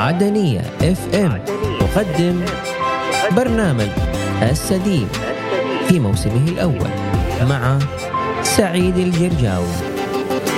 عدنية FM تقدم برنامج السديم في موسمه الأول مع سعيد الجرجاوي.